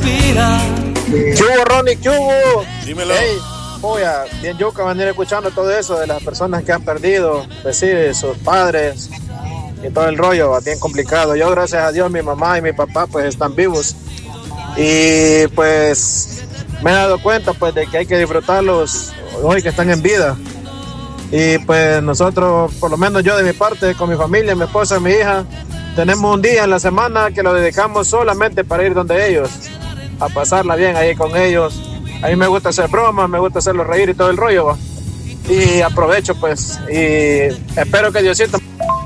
suspira. ¿Qué hubo, Ronnie? ¿Qué hubo? Dímelo. Hey, oiga, bien yuca venir escuchando todo eso de las personas que han perdido, pues sí, sus padres y todo el rollo, bien complicado. Yo, gracias a Dios, mi mamá y mi papá pues están vivos y pues me he dado cuenta pues de que hay que disfrutarlos hoy que están en vida. Y pues nosotros, por lo menos yo de mi parte, con mi familia, mi esposa, mi hija, tenemos un día en la semana que lo dedicamos solamente para ir donde ellos, a pasarla bien ahí con ellos. A mí me gusta hacer bromas, me gusta hacerlos reír y todo el rollo, ¿va? Y aprovecho pues, y espero que Diosito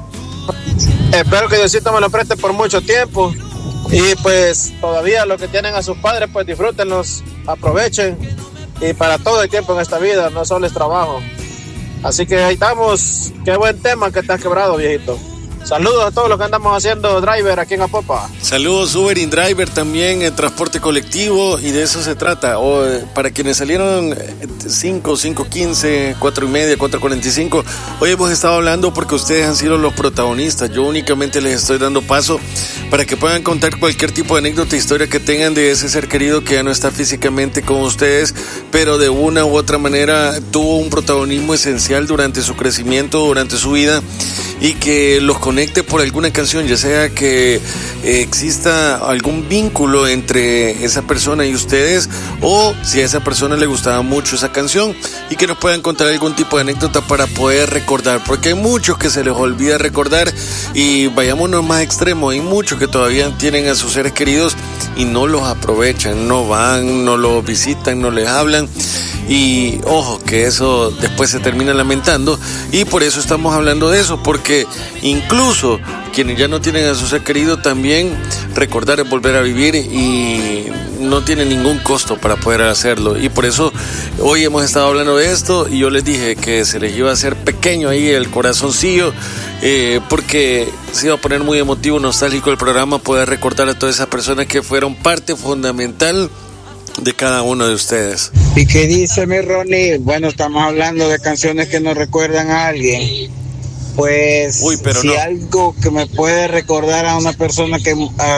me lo preste por mucho tiempo. Y pues todavía los que tienen a sus padres, pues disfrútenlos, aprovechen. Y para todo el tiempo en esta vida, no solo es trabajo. Así que ahí estamos. Qué buen tema que te has quebrado, viejito. Saludos a todos los que andamos haciendo driver aquí en Apopa. Saludos, Uber y Driver también, en transporte colectivo, y de eso se trata. Para quienes salieron 5, 5:15, 4:30, 4:45, hoy hemos estado hablando porque ustedes han sido los protagonistas. Yo únicamente les estoy dando paso para que puedan contar cualquier tipo de anécdota, historia que tengan de ese ser querido que ya no está físicamente con ustedes, pero de una u otra manera tuvo un protagonismo esencial durante su crecimiento, durante su vida, y que los conecte por alguna canción, ya sea que exista algún vínculo entre esa persona y ustedes, o si a esa persona le gustaba mucho esa canción, y que nos puedan contar algún tipo de anécdota para poder recordar, porque hay muchos que se les olvida recordar, y vayámonos más extremos, hay muchos que todavía tienen a sus seres queridos y no los aprovechan, no van, no los visitan, no les hablan. Y ojo, que eso después se termina lamentando, y por eso estamos hablando de eso, porque incluso quienes ya no tienen a su ser querido, también recordar es volver a vivir y no tiene ningún costo para poder hacerlo. Y por eso hoy hemos estado hablando de esto, y yo les dije que se les iba a hacer pequeño ahí el corazoncillo, porque se iba a poner muy emotivo, nostálgico el programa, poder recordar a todas esas personas que fueron parte fundamental de cada uno de ustedes. ¿Y qué dice mi Ronnie? Bueno, estamos hablando de canciones que nos recuerdan a alguien. Pues si no. Algo que me puede recordar a una persona que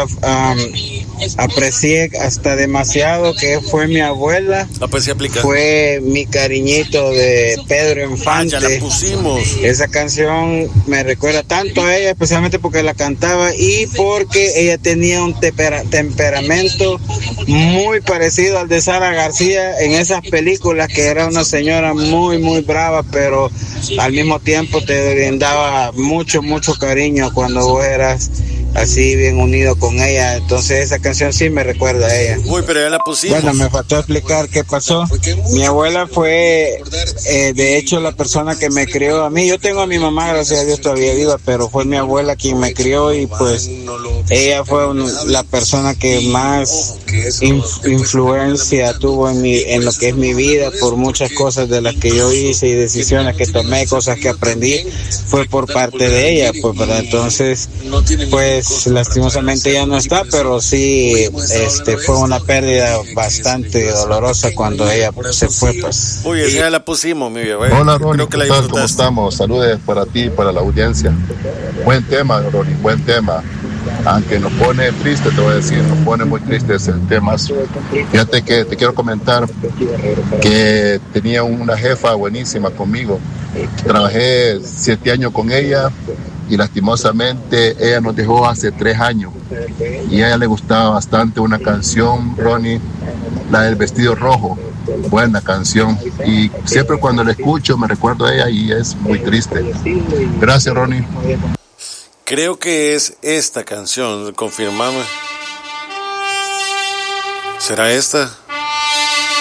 aprecié hasta demasiado, que fue mi abuela, fue Mi Cariñito de Pedro Infante. Ya la pusimos. Esa canción me recuerda tanto a ella, especialmente porque la cantaba y porque ella tenía un temperamento muy parecido al de Sara García en esas películas, que era una señora muy muy brava, pero al mismo tiempo te brindaba mucho cariño cuando vos eras así bien unido con ella. Entonces esa canción sí me recuerda a ella. Uy, pero ya la pusimos. Bueno, me faltó explicar qué pasó. Mi abuela fue de hecho la persona que me crió a mí. Yo tengo a mi mamá, gracias a Dios, todavía viva, pero fue mi abuela quien me crió, y pues ella fue la persona que más influencia tuvo en lo que es mi vida, por muchas cosas de las que yo hice y decisiones que tomé, cosas que aprendí, fue por parte de ella, pues, ¿verdad? Entonces, pues lastimosamente ya no está, pero sí fue una pérdida bastante dolorosa cuando ella se fue, pues. Uy, ya la pusimos, mi viejo. Hola, Ronnie, ¿qué tal? ¿Cómo estamos? Saludos para ti y para la audiencia. Buen tema, Ronnie, buen tema. Aunque nos pone triste, te voy a decir, nos pone muy tristes el tema. Fíjate que te quiero comentar que tenía una jefa buenísima conmigo. Trabajé 7 años con ella, y lastimosamente ella nos dejó hace 3 años. Y a ella le gustaba bastante una canción, Ronnie, la del Vestido Rojo. Buena canción, y siempre cuando la escucho me recuerdo a ella y es muy triste. Gracias, Ronnie. Creo que es esta canción, confirmame. ¿Será esta?